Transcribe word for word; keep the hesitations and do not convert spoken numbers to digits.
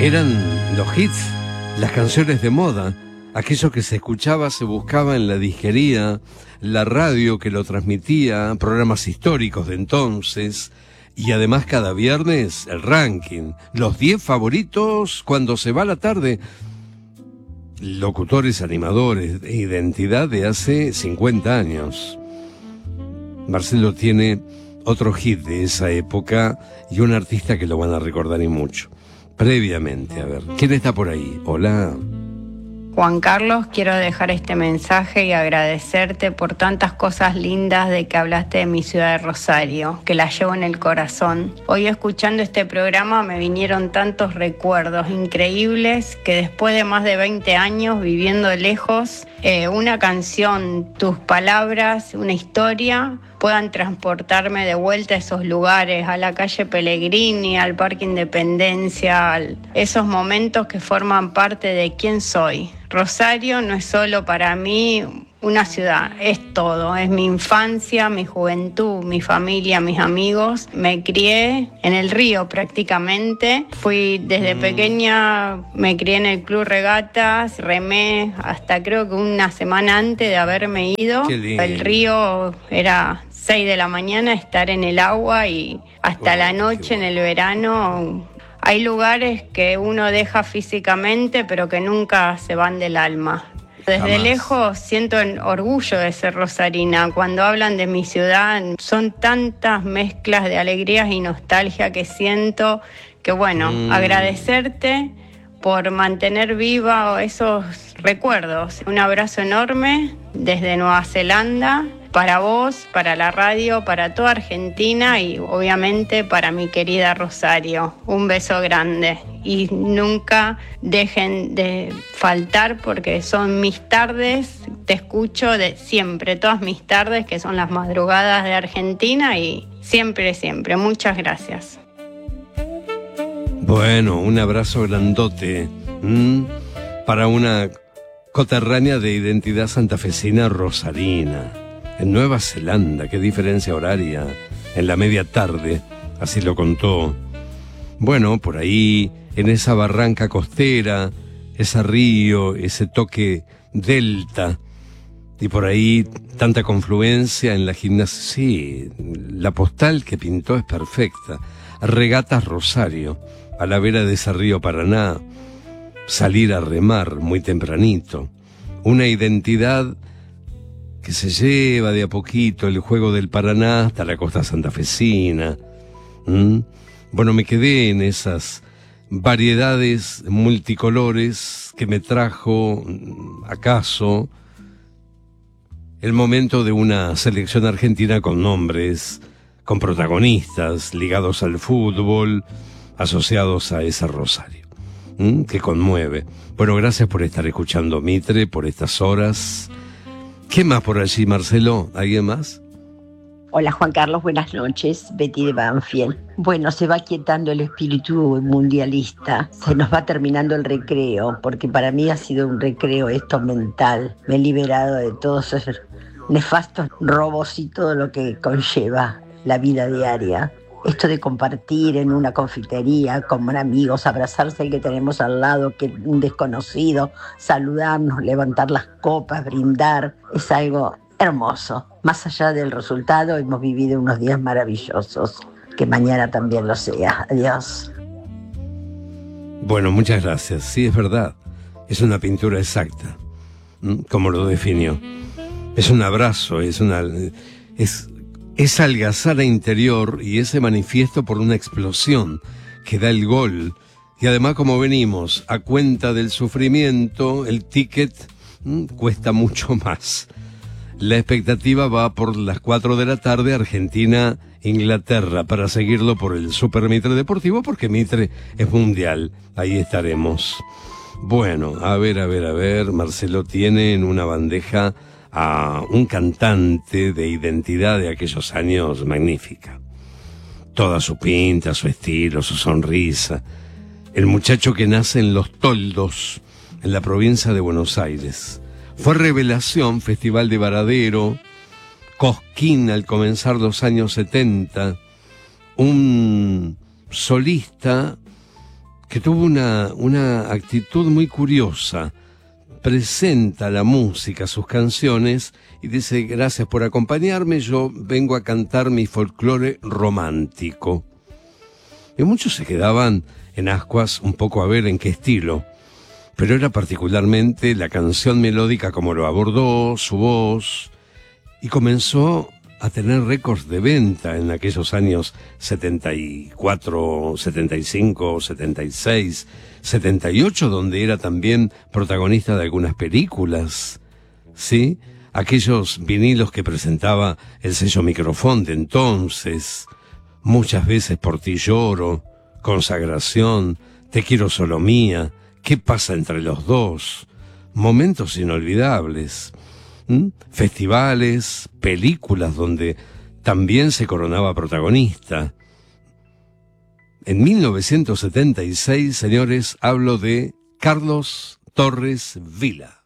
Eran los hits, las canciones de moda, aquello que se escuchaba, se buscaba en la disquería, la radio que lo transmitía, programas históricos de entonces, y además cada viernes el ranking, los diez favoritos cuando se va la tarde. Locutores, animadores, de identidad de hace cincuenta años. Marcelo tiene otro hit de esa época y un artista que lo van a recordar y mucho. Previamente, a ver, ¿quién está por ahí? Hola. Juan Carlos, quiero dejar este mensaje y agradecerte por tantas cosas lindas de que hablaste de mi ciudad de Rosario, que la llevo en el corazón. Hoy escuchando este programa me vinieron tantos recuerdos increíbles que después de más de veinte años viviendo lejos, eh, una canción, tus palabras, una historia puedan transportarme de vuelta a esos lugares, a la calle Pellegrini, al Parque Independencia, a esos momentos que forman parte de quién soy. Rosario no es solo para mí una ciudad, es todo, es mi infancia, mi juventud, mi familia, mis amigos. Me crié en el río prácticamente, fui desde mm. pequeña, me crié en el Club Regatas, remé hasta creo que una semana antes de haberme ido. El río era seis de la mañana, estar en el agua y hasta oh, la noche en el verano. Hay lugares que uno deja físicamente, pero que nunca se van del alma. Desde Jamás. lejos siento el orgullo de ser rosarina. Cuando hablan de mi ciudad, son tantas mezclas de alegrías y nostalgia que siento que, bueno, mm. agradecerte por mantener viva esos recuerdos. Un abrazo enorme desde Nueva Zelanda. Para vos, para la radio, para toda Argentina y obviamente para mi querida Rosario. Un beso grande y nunca dejen de faltar porque son mis tardes, te escucho de siempre, todas mis tardes que son las madrugadas de Argentina y siempre, siempre. Muchas gracias. Bueno, un abrazo grandote ¿m? para una coterránea de identidad santafesina rosarina. En Nueva Zelanda, qué diferencia horaria, en la media tarde, así lo contó. Bueno, por ahí, en esa barranca costera, ese río, ese toque delta, y por ahí tanta confluencia en la gimnasia. Sí, la postal que pintó es perfecta. Regatas Rosario, a la vera de ese río Paraná, salir a remar muy tempranito, una identidad que se lleva de a poquito el juego del Paraná hasta la costa santafesina. ¿Mm? Bueno, me quedé en esas variedades multicolores que me trajo, acaso, el momento de una selección argentina con nombres, con protagonistas ligados al fútbol, asociados a ese Rosario, ¿Mm? que conmueve. Bueno, gracias por estar escuchando Mitre, por estas horas. ¿Qué más por allí, Marcelo? ¿Alguien más? Hola, Juan Carlos, buenas noches. Betty de Banfield. Bueno, se va quietando el espíritu mundialista. Se nos va terminando el recreo, porque para mí ha sido un recreo esto mental. Me he liberado de todos esos nefastos robos y todo lo que conlleva la vida diaria. Esto de compartir en una confitería con amigos, abrazarse al que tenemos al lado, que un desconocido, saludarnos, levantar las copas, brindar, es algo hermoso. Más allá del resultado, hemos vivido unos días maravillosos. Que mañana también lo sea. Adiós. Bueno, muchas gracias. Sí, es verdad. Es una pintura exacta, como lo definió. Es un abrazo, es una... es esa algazara interior y ese manifiesto por una explosión que da el gol. Y además, como venimos a cuenta del sufrimiento, el ticket mmm, cuesta mucho más. La expectativa va por las cuatro de la tarde, Argentina, Inglaterra, para seguirlo por el Super Mitre Deportivo, porque Mitre es mundial. Ahí estaremos. Bueno, a ver, a ver, a ver, Marcelo tiene en una bandeja a un cantante de identidad de aquellos años magnífica. Toda su pinta, su estilo, su sonrisa. El muchacho que nace en Los Toldos, en la provincia de Buenos Aires. Fue revelación, Festival de Varadero, Cosquín al comenzar los años setenta. Un solista que tuvo una, una actitud muy curiosa. Presenta la música, sus canciones, y dice: gracias por acompañarme, yo vengo a cantar mi folclore romántico. Y muchos se quedaban en ascuas un poco a ver en qué estilo, pero era particularmente la canción melódica como lo abordó, su voz, y comenzó a tener récords de venta en aquellos años setenta y cuatro, setenta y cinco, setenta y seis, setenta y ocho, donde era también protagonista de algunas películas, ¿sí? Aquellos vinilos que presentaba el sello Microfón de entonces, muchas veces Por ti lloro, Consagración, Te quiero solo mía, ¿Qué pasa entre los dos? Momentos inolvidables. ¿Mm? Festivales, películas donde también se coronaba protagonista. En mil novecientos setenta y seis, señores, hablo de Carlos Torres Vila.